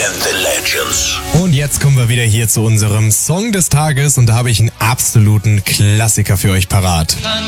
and the Legends. Und jetzt kommen wir wieder hier zu unserem Song des Tages und da habe ich einen absoluten Klassiker für euch parat.